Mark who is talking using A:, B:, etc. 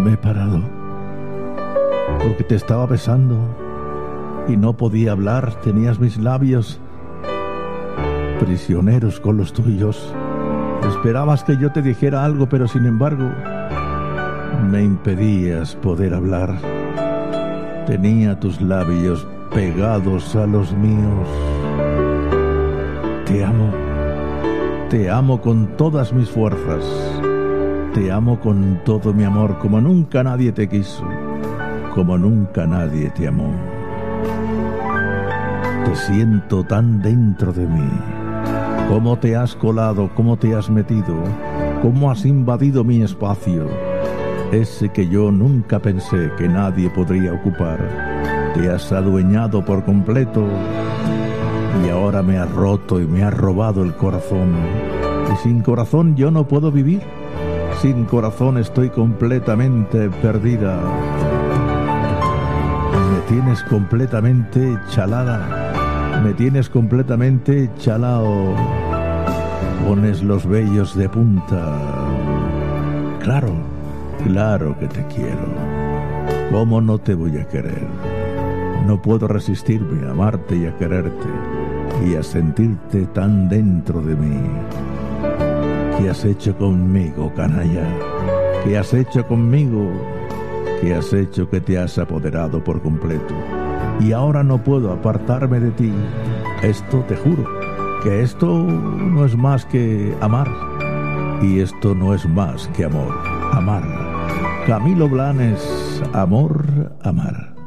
A: Me he parado porque te estaba besando y no podía hablar. Tenías mis labios prisioneros con los tuyos. Esperabas que yo te dijera algo, pero sin embargo me impedías poder hablar. Tenía tus labios pegados a los míos. Te amo con todas mis fuerzas. Te amo con todo mi amor, como nunca nadie te quiso, como nunca nadie te amó. Te siento tan dentro de mí. Cómo te has colado, cómo te has metido, cómo has invadido mi espacio, ese que yo nunca pensé que nadie podría ocupar. Te has adueñado por completo y ahora me has roto y me has robado el corazón. Y sin corazón yo no puedo vivir. Sin corazón estoy completamente perdida. Me tienes completamente chalada. Me tienes completamente chalao. Pones los vellos de punta. Claro que te quiero. ¿Cómo no te voy a querer? No puedo resistirme a amarte y a quererte y a sentirte tan dentro de mí. ¿Qué has hecho conmigo, canalla? ¿Qué has hecho conmigo? ¿Qué has hecho que te has apoderado por completo? Y ahora no puedo apartarme de ti. Esto te juro, que esto no es más que amar. Y esto no es más que amor. Amar. Camilo Blanes, amor, amar.